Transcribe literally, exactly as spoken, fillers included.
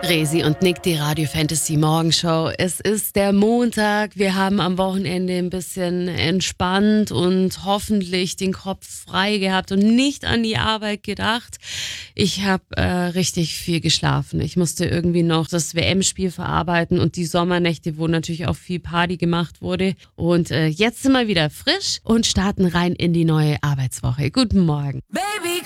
Resi und Nick, die Radio Fantasy Morgenshow. Es ist der Montag. Wir haben am Wochenende ein bisschen entspannt und hoffentlich den Kopf frei gehabt und nicht an die Arbeit gedacht. Ich habe äh, richtig viel geschlafen. Ich musste irgendwie noch das W M-Spiel verarbeiten und die Sommernächte, wo natürlich auch viel Party gemacht wurde. Und äh, jetzt sind wir wieder frisch und starten rein in die neue Arbeitswoche. Guten Morgen. Baby,